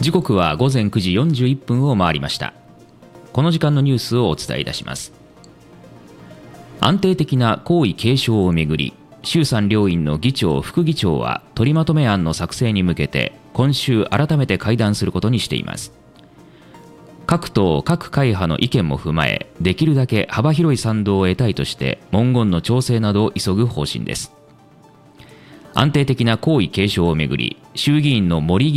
時刻は午前9時41分を回りました。この時間のニュースをお伝えいたします。安定的な皇位継承をめぐり、衆参両院の議長副議長は取りまとめ案の作成に向けて今週改めて会談することにしています。各党各会派の意見も踏まえ、できるだけ幅広い賛同を得たいとして文言の調整などを急ぐ方針です。安定的な皇位継承をめぐり、衆議院の森